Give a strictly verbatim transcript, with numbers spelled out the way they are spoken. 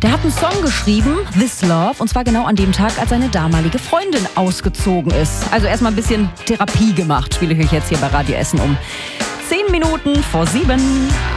Der hat einen Song geschrieben, This Love, und zwar genau an dem Tag, als seine damalige Freundin ausgezogen ist. Also erstmal ein bisschen Therapie gemacht, spiele ich euch jetzt hier bei Radio Essen um zehn Minuten vor sieben.